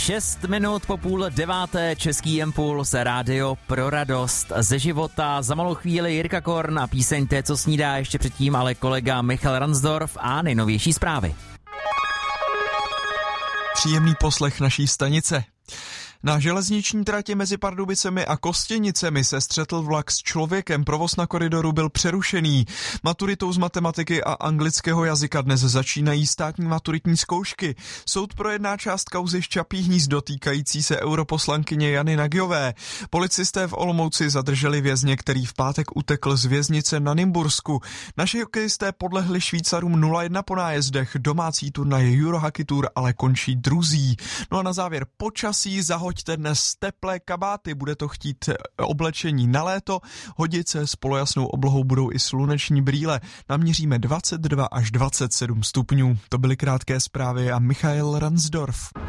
6 minut po 8:30, Český impuls, rádio pro radost ze života. Za malou chvíli Jirka Korn a píseň Té, co snídá, ještě předtím ale kolega Michal Ransdorf a nejnovější zprávy. Příjemný poslech naší stanice. Na železniční trati mezi Pardubicemi a Kostěnicemi se střetl vlak s člověkem, provoz na koridoru byl přerušený. Maturitou z matematiky a anglického jazyka dnes začínají státní maturitní zkoušky. Soud projedná část kauzy Čapí hnízdo týkající se europoslankyně Jany Nagyové. Policisté v Olomouci zadrželi vězně, který v pátek utekl z věznice na Nymbursku. Naši hokejisté podlehli Švýcarům 0-1 po nájezdech. Domácí turnaj Eurohockey Tour ale končí druzí. No a na závěr počasí. Zahoďte dnes teplé kabáty, bude to chtít oblečení na léto, hodit se s polojasnou oblohou budou i sluneční brýle. Naměříme 22 až 27 stupňů. To byly krátké zprávy a Michal Ransdorf.